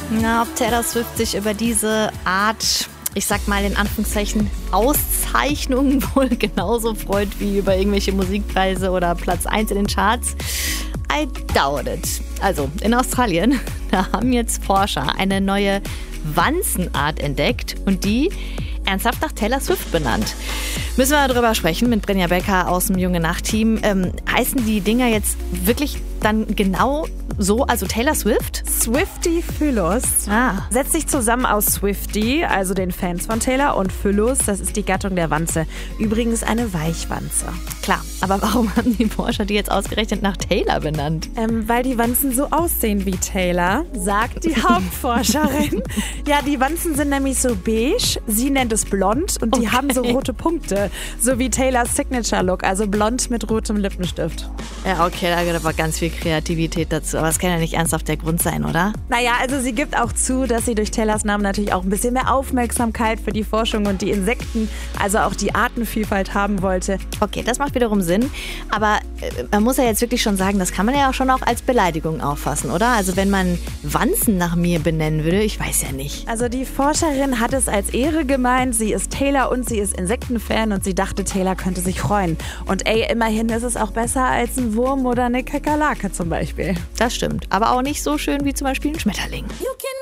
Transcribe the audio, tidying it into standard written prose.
Na, ob Taylor Swift sich über diese Art, ich sag mal in Anführungszeichen, Auszeichnungen wohl genauso freut wie über irgendwelche Musikpreise oder Platz 1 in den Charts? I doubt it. Also, in Australien, da haben jetzt Forscher eine neue Wanzenart entdeckt und die ernsthaft nach Taylor Swift benannt. Müssen wir darüber sprechen mit Brinja Becker aus dem Junge Nacht-Team. Heißen die Dinger jetzt wirklich dann genau so, also Taylor Swift? Swiftie-Phyllos setzt sich zusammen aus Swiftie, also den Fans von Taylor, und Phyllos, das ist die Gattung der Wanze. Übrigens eine Weichwanze. Klar, aber warum haben die Forscher die jetzt ausgerechnet nach Taylor benannt? Weil die Wanzen so aussehen wie Taylor, sagt die Hauptforscherin. Ja, die Wanzen sind nämlich so beige, sie nennt es blond und die haben so rote Punkte. So wie Taylors Signature-Look, also blond mit rotem Lippenstift. Ja, okay, da gehört aber ganz viel Kreativität dazu. Aber das kann ja nicht ernsthaft der Grund sein, oder? Naja, also sie gibt auch zu, dass sie durch Taylors Namen natürlich auch ein bisschen mehr Aufmerksamkeit für die Forschung und die Insekten, also auch die Artenvielfalt haben wollte. Okay, das macht wiederum Sinn. Aber man muss ja jetzt wirklich schon sagen, das kann man ja auch schon auch als Beleidigung auffassen, oder? Also wenn man Wanzen nach mir benennen würde, ich weiß ja nicht. Also die Forscherin hat es als Ehre gemeint. Sie ist Taylor und sie ist Insektenfan und sie dachte, Taylor könnte sich freuen. Und immerhin ist es auch besser als ein Wurm oder eine Kakerlake zum Beispiel. Das stimmt. Aber auch nicht so schön wie zum Beispiel ein Schmetterling.